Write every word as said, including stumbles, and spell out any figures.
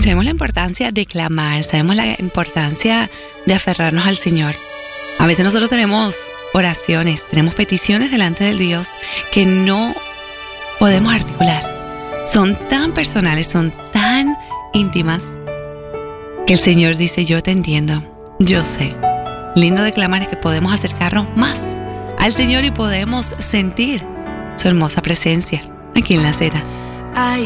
Sabemos la importancia de clamar, sabemos la importancia de aferrarnos al Señor. A veces nosotros tenemos oraciones, tenemos peticiones delante del Dios que no podemos articular. Son tan personales, son tan íntimas, que el Señor dice: yo te entiendo, yo sé. Lindo de clamar es que podemos acercarnos más al Señor y podemos sentir su hermosa presencia aquí en La Acera.